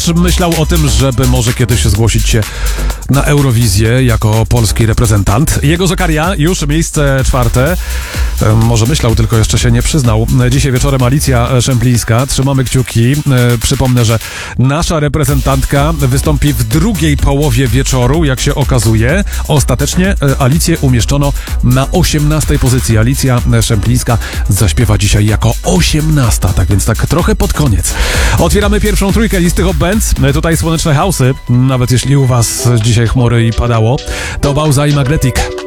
też myślał o tym, żeby może kiedyś zgłosić się na Eurowizję jako polski reprezentant. Jego Zakaria już miejsce 4. Może myślał, tylko jeszcze się nie przyznał. Dzisiaj wieczorem Alicja Szemplińska. Trzymamy kciuki. Przypomnę, że nasza reprezentantka wystąpi w drugiej połowie wieczoru, jak się okazuje. Ostatecznie Alicję umieszczono na 18 pozycji. Alicja Szemplińska zaśpiewa dzisiaj jako 18, tak więc tak trochę pod koniec. Otwieramy pierwszą trójkę listy Hot Bands. Tutaj słoneczne house'y, nawet jeśli u was dzisiaj chmury i padało. To Bauza i Magnetic.